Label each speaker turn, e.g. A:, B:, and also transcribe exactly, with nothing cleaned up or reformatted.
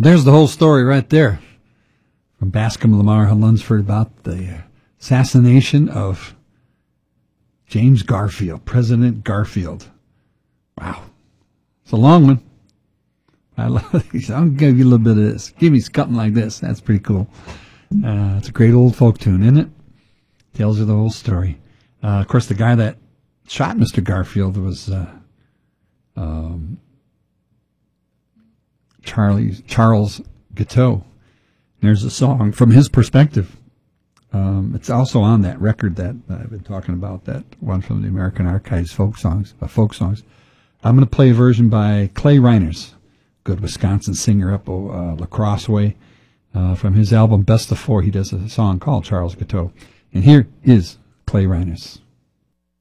A: There's the whole story right there from Bascom, Lamar, and Lunsford about the assassination of James Garfield, President Garfield. Wow. It's a long one. I love these. I'll give you a little bit of this. Give me something like this. That's pretty cool. Uh, it's a great old folk tune, isn't it? Tells you the whole story. Uh, of course, the guy that shot Mister Garfield was uh, um, Charlie Charles Guiteau. There's a song from his perspective. Um, it's also on that record that I've been talking about, that one from the American Archives folk songs. Uh, folk songs. I'm going to play a version by Clay Reiners, good Wisconsin singer up uh, La Crosse way. Uh, from his album Best of Four, he does a song called Charles Guiteau. And here is Clay Reiners.